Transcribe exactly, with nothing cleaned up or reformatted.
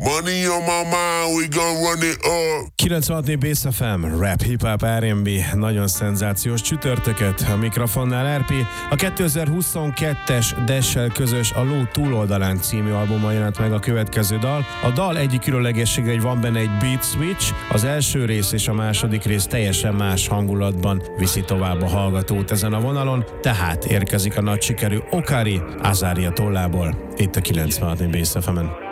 Money on my mind, we gon' run it up. kilencvenhat Bass ef em, rap, hip-hop, er and bé, nagyon szenzációs csütörtöket, a mikrofonnál er pé. A kétezer-huszonkettes Dash-sel közös A ló túloldalán című albumon jelent meg a következő dal. A dal egyik különlegessége, hogy van benne egy beat switch, az első rész és a második rész teljesen más hangulatban viszi tovább a hallgatót ezen a vonalon, tehát érkezik a nagy sikerű Okari Azaria tollából, itt a kilencvenhat Bass ef emen.